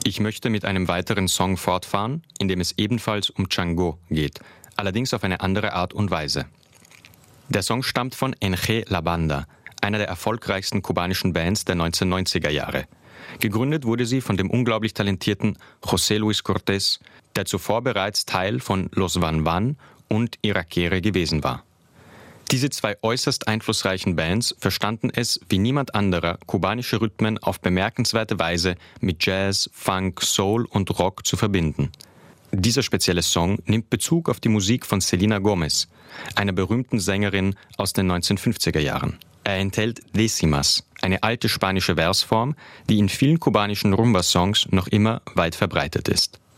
Ich möchte mit einem weiteren Song fortfahren, in dem es ebenfalls um Chango geht, allerdings auf eine andere Art und Weise. Der Song stammt von NG La Banda, einer der erfolgreichsten kubanischen Bands der 1990er Jahre. Gegründet wurde sie von dem unglaublich talentierten José Luis Cortés, der zuvor bereits Teil von Los Van Van und Irakere gewesen war. Diese zwei äußerst einflussreichen Bands verstanden es wie niemand anderer, kubanische Rhythmen auf bemerkenswerte Weise mit Jazz, Funk, Soul und Rock zu verbinden. Dieser spezielle Song nimmt Bezug auf die Musik von Selena Gomez, einer berühmten Sängerin aus den 1950er Jahren. Er enthält Décimas, eine alte spanische Versform, die in vielen kubanischen Rumba-Songs noch immer weit verbreitet ist.